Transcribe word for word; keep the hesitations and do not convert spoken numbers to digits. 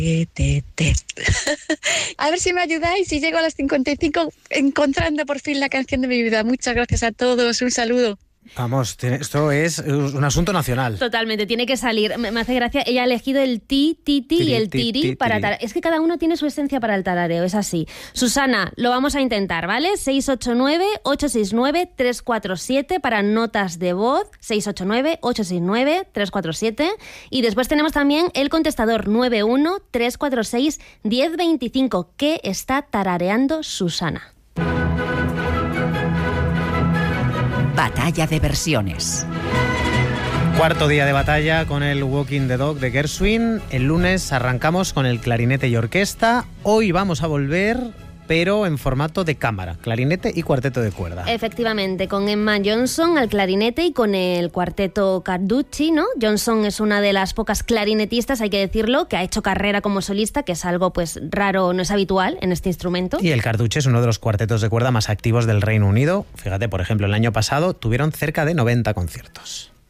Te, te. A ver si me ayudáis y llego a las cincuenta y cinco encontrando por fin la canción de mi vida. Muchas gracias a todos, un saludo. Vamos, esto es un asunto nacional. Totalmente, tiene que salir. Me, me hace gracia, ella ha elegido el ti, ti, ti y el tiri para tararear. Es que cada uno tiene su esencia para el tarareo, es así. Susana, lo vamos a intentar, ¿vale? seis ocho nueve, ocho seis nueve, tres cuatro siete para notas de voz, seis ocho nueve, ocho seis nueve, tres cuatro siete. Y después tenemos también el contestador nueve uno, tres cuatro seis, uno cero dos cinco, que está tarareando Susana. Batalla de versiones. Cuarto día de batalla con el Walking the Dog de Gershwin. El lunes arrancamos con el clarinete y orquesta. Hoy vamos a volver, pero en formato de cámara, clarinete y cuarteto de cuerda. Efectivamente, con Emma Johnson al clarinete y con el cuarteto Carducci, ¿no? Johnson es una de las pocas clarinetistas, hay que decirlo, que ha hecho carrera como solista, que es algo pues raro, no es habitual en este instrumento. Y el Carducci es uno de los cuartetos de cuerda más activos del Reino Unido. Fíjate, por ejemplo, el año pasado tuvieron cerca de noventa conciertos.